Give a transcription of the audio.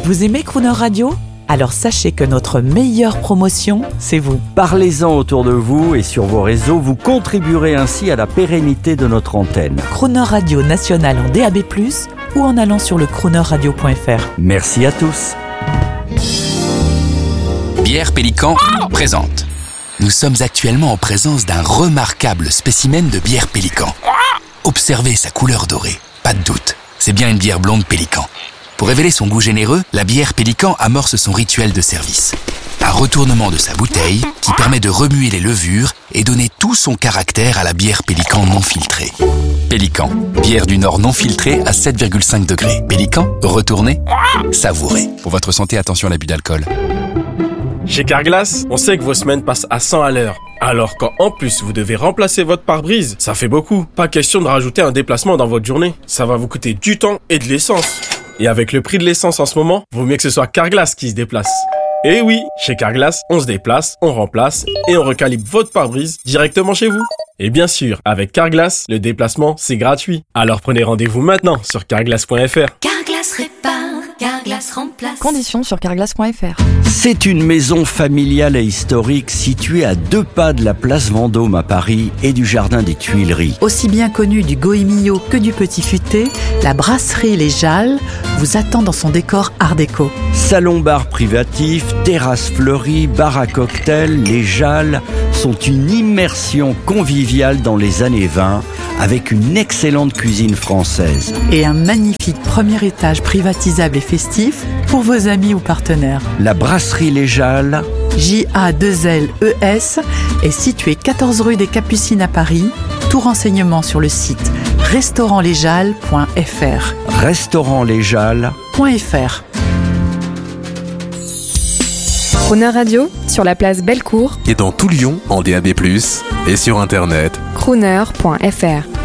Vous aimez Crooner Radio ? Alors sachez que notre meilleure promotion, c'est vous. Parlez-en autour de vous et sur vos réseaux, vous contribuerez ainsi à la pérennité de notre antenne. Crooner Radio national en DAB+, ou en allant sur le croonerradio.fr. Merci à tous. Bière Pélican présente. Nous sommes actuellement en présence d'un remarquable spécimen de bière Pélican. Observez sa couleur dorée. Pas de doute, c'est bien une bière blonde Pélican. Pour révéler son goût généreux, la bière Pélican amorce son rituel de service. Un retournement de sa bouteille qui permet de remuer les levures et donner tout son caractère à la bière Pélican non filtrée. Pélican, bière du Nord non filtrée à 7,5 degrés. Pélican, retournez, savourez. Pour votre santé, attention à l'abus d'alcool. Chez Carglass, on sait que vos semaines passent à 100 à l'heure. Alors quand en plus vous devez remplacer votre pare-brise, ça fait beaucoup. Pas question de rajouter un déplacement dans votre journée. Ça va vous coûter du temps et de l'essence. Et avec le prix de l'essence en ce moment, vaut mieux que ce soit Carglass qui se déplace. Et oui, chez Carglass, on se déplace, on remplace et on recalibre votre pare-brise directement chez vous. Et bien sûr, avec Carglass, le déplacement, c'est gratuit. Alors prenez rendez-vous maintenant sur carglass.fr. Carglass répare, Carglass remplace. Conditions sur carglass.fr. C'est une maison familiale et historique située à 2 pas de la place Vendôme à Paris et du jardin des Tuileries. Aussi bien connue du Goemio que du Petit Futé, la brasserie Les Jalles vous attend dans son décor art déco. Salon-bar privatif, terrasse fleurie, bar à cocktail, Les Jalles sont une immersion conviviale dans les années 20 avec une excellente cuisine française. Et un magnifique premier étage privatisable et festif pour vos amis ou partenaires. La brasserie Les Jalles, JA2LES, est située 14 rue des Capucines à Paris. Tout renseignement sur le site restaurantlesjalles.fr. restaurantlesjalles.fr. Crooner Radio, sur la place Bellecour Et dans tout Lyon en DAB+, et sur internet crooner.fr.